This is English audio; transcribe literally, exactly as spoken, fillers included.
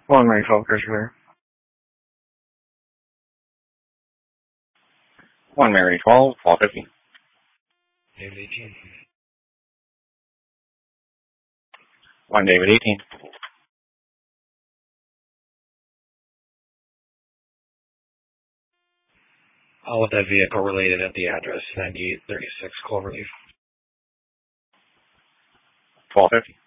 One Mary twelve, Christopher. One Mary twelve, twelve fifty. David eighteen. One David eighteen. All of that vehicle related at the address, ninety-eight thirty-six Cloverleaf. twelve fifty.